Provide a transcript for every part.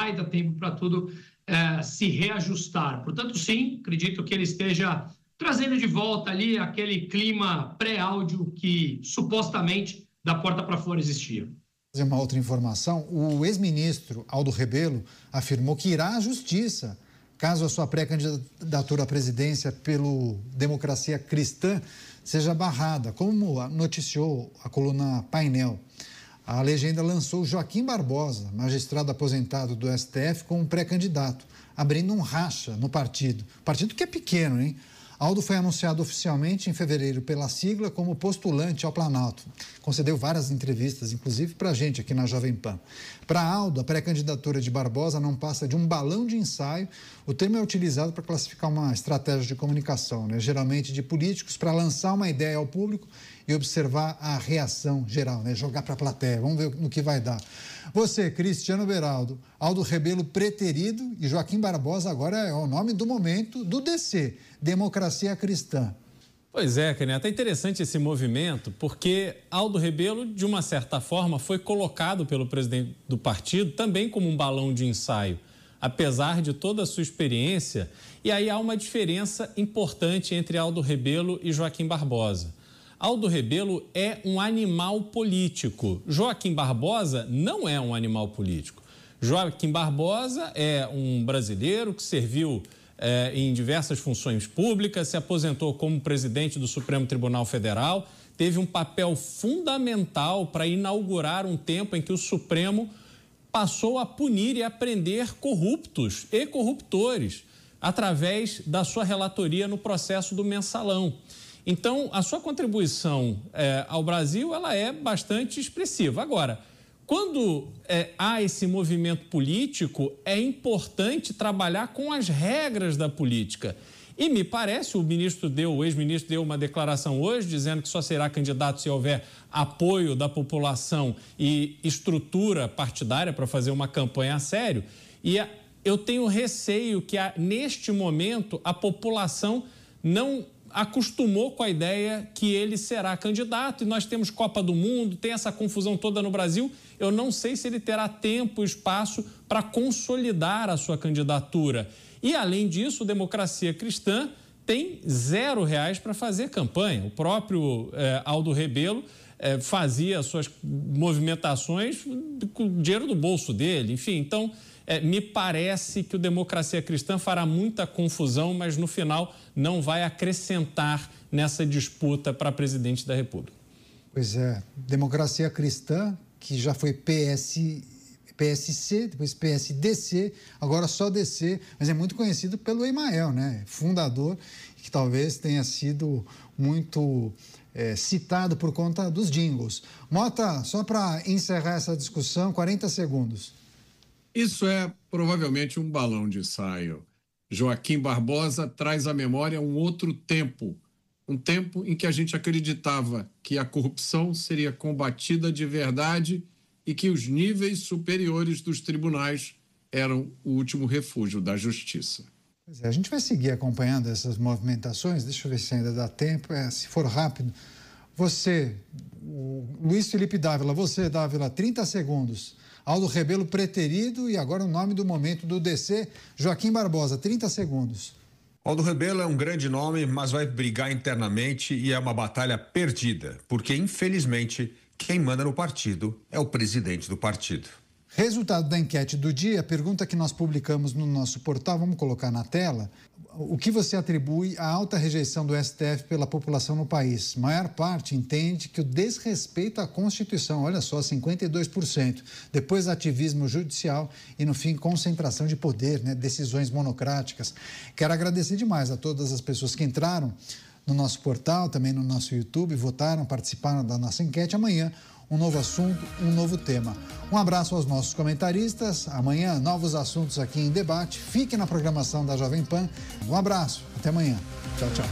vai dar tempo para tudo se reajustar. Portanto, sim, acredito que ele esteja trazendo de volta ali aquele clima pré-áudio que supostamente da porta para fora existia. Uma outra informação, o ex-ministro Aldo Rebelo afirmou que irá à justiça caso a sua pré-candidatura à presidência pelo Democracia Cristã seja barrada, como noticiou a coluna Painel. A legenda lançou Joaquim Barbosa, magistrado aposentado do STF, como pré-candidato, abrindo um racha no partido. Partido que é pequeno, hein? Aldo foi anunciado oficialmente em fevereiro pela sigla como postulante ao Planalto. Concedeu várias entrevistas, inclusive para a gente aqui na Jovem Pan. Para Aldo, a pré-candidatura de Barbosa não passa de um balão de ensaio. O termo é utilizado para classificar uma estratégia de comunicação, geralmente de políticos, para lançar uma ideia ao público e observar a reação geral, jogar para a plateia. Vamos ver no que vai dar. Você, Cristiano Beraldo, Aldo Rebelo preterido e Joaquim Barbosa agora é o nome do momento do DC, Democracia Cristã. Pois é, Caneta, é interessante esse movimento porque Aldo Rebelo, de uma certa forma, foi colocado pelo presidente do partido também como um balão de ensaio, apesar de toda a sua experiência. E aí há uma diferença importante entre Aldo Rebelo e Joaquim Barbosa. Aldo Rebelo é um animal político. Joaquim Barbosa não é um animal político. Joaquim Barbosa é um brasileiro que serviu em diversas funções públicas, se aposentou como presidente do Supremo Tribunal Federal, teve um papel fundamental para inaugurar um tempo em que o Supremo passou a punir e a prender corruptos e corruptores através da sua relatoria no processo do Mensalão. Então, a sua contribuição ao Brasil ela é bastante expressiva. Agora, quando há esse movimento político, é importante trabalhar com as regras da política. E me parece, o ex-ministro deu uma declaração hoje dizendo que só será candidato se houver apoio da população e estrutura partidária para fazer uma campanha a sério. E eu tenho receio que, neste momento, a população não acostumou com a ideia que ele será candidato e nós temos Copa do Mundo, tem essa confusão toda no Brasil. Eu não sei se ele terá tempo e espaço para consolidar a sua candidatura. E, além disso, o Democracia Cristã tem R$0 para fazer campanha. O próprio Aldo Rebelo fazia as suas movimentações com o dinheiro do bolso dele. Enfim, então, me parece que o Democracia Cristã fará muita confusão, mas no final não vai acrescentar nessa disputa para presidente da República. Pois é, Democracia Cristã, que já foi PSC, depois PSDC, agora só DC, mas é muito conhecido pelo Emael, fundador, que talvez tenha sido muito citado por conta dos jingles. Mota, só para encerrar essa discussão, 40 segundos. Isso é provavelmente um balão de ensaio. Joaquim Barbosa traz à memória um outro tempo, um tempo em que a gente acreditava que a corrupção seria combatida de verdade e que os níveis superiores dos tribunais eram o último refúgio da justiça. Pois é, a gente vai seguir acompanhando essas movimentações, deixa eu ver se ainda dá tempo, se for rápido. Você, o Luiz Felipe Dávila, 30 segundos. Aldo Rebelo preterido e agora o nome do momento do DC, Joaquim Barbosa, 30 segundos. Aldo Rebelo é um grande nome, mas vai brigar internamente e é uma batalha perdida, porque infelizmente quem manda no partido é o presidente do partido. Resultado da enquete do dia, pergunta que nós publicamos no nosso portal, vamos colocar na tela. O que você atribui à alta rejeição do STF pela população no país? Maior parte entende que o desrespeito à Constituição, olha só, 52%. Depois ativismo judicial e, no fim, concentração de poder, decisões monocráticas. Quero agradecer demais a todas as pessoas que entraram no nosso portal, também no nosso YouTube, votaram, participaram da nossa enquete. Amanhã, um novo assunto, um novo tema. Um abraço aos nossos comentaristas. Amanhã, novos assuntos aqui em debate. Fique na programação da Jovem Pan. Um abraço. Até amanhã. Tchau, tchau.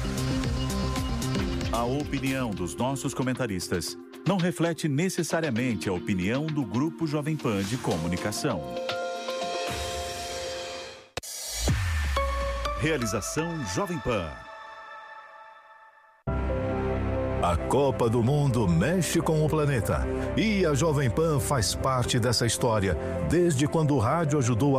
A opinião dos nossos comentaristas não reflete necessariamente a opinião do Grupo Jovem Pan de Comunicação. Realização Jovem Pan. A Copa do Mundo mexe com o planeta e a Jovem Pan faz parte dessa história desde quando o rádio ajudou a